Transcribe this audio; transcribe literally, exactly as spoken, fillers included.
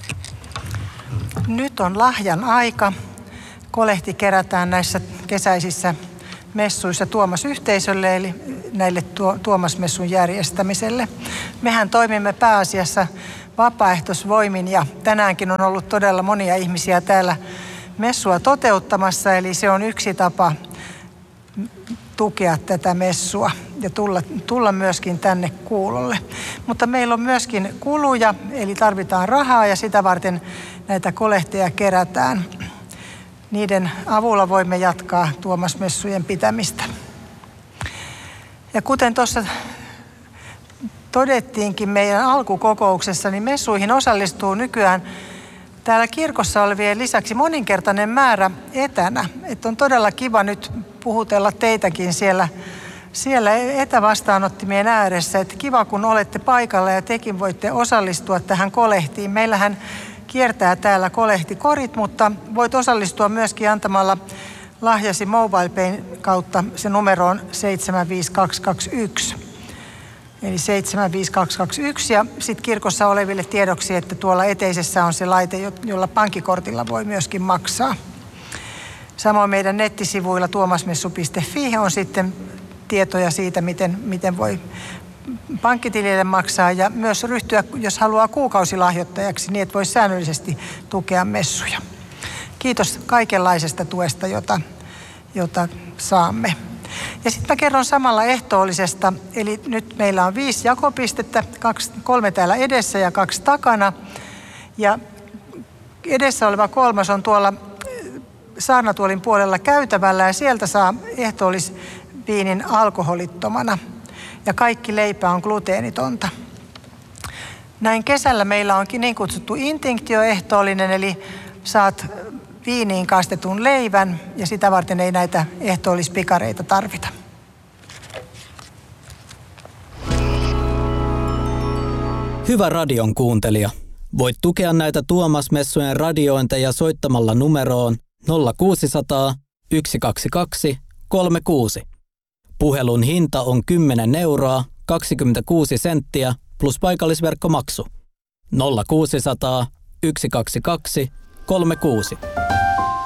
Nyt on lahjan aika. Kolehti kerätään näissä kesäisissä messuissa Tuomas-yhteisölle, eli näille Tuomas-messun järjestämiselle. Mehän toimimme pääasiassa vapaaehtoisvoimin ja tänäänkin on ollut todella monia ihmisiä täällä messua toteuttamassa, eli se on yksi tapa tukea tätä messua ja tulla, tulla myöskin tänne kuulolle. Mutta meillä on myöskin kuluja, eli tarvitaan rahaa ja sitä varten näitä kolehteja kerätään. Niiden avulla voimme jatkaa Tuomas-messujen pitämistä. Ja kuten tuossa todettiinkin meidän alkukokouksessa, niin messuihin osallistuu nykyään täällä kirkossa olevien lisäksi moninkertainen määrä etänä. Että on todella kiva nyt puhutella teitäkin siellä, siellä etävastaanottimien ääressä. Että kiva kun olette paikalla ja tekin voitte osallistua tähän kolehtiin. Meillähän kiertää täällä kolehtikorit, mutta voit osallistua myöskin antamalla lahjasi MobilePayn kautta. Se numero on seitsemän viisi kaksi kaksi yksi. Eli seitsemän viisi kaksi kaksi yksi ja sitten kirkossa oleville tiedoksi, että tuolla eteisessä on se laite, jolla pankkikortilla voi myöskin maksaa. Samoin meidän nettisivuilla tuomasmessu piste fi on sitten tietoja siitä, miten, miten voi pankkitilille maksaa ja myös ryhtyä, jos haluaa kuukausilahjoittajaksi, niin että voi säännöllisesti tukea messuja. Kiitos kaikenlaisesta tuesta, jota, jota saamme. Ja sitten mä kerron samalla ehtoollisesta, eli nyt meillä on viisi jakopistettä, kaksi, kolme täällä edessä ja kaksi takana. Ja edessä oleva kolmas on tuolla saarnatuolin puolella käytävällä ja sieltä saa ehtoollisviinin alkoholittomana. Ja kaikki leipä on gluteenitonta. Näin kesällä meillä onkin niin kutsuttu intinktioehtoollinen, eli saat viiniin kastetun leivän ja sitä varten ei näitä ehtoollispikareita tarvita. Hyvä radion kuuntelija. Voit tukea näitä Tuomas-messujen radiointeja soittamalla numeroon nolla kuusi nolla nolla yksi kaksi kaksi kolme kuusi. Puhelun hinta on kymmenen euroa kaksikymmentäkuusi senttiä plus paikallisverkkomaksu. nolla kuusi nolla nolla yksi kaksi kaksi kolme kuusi.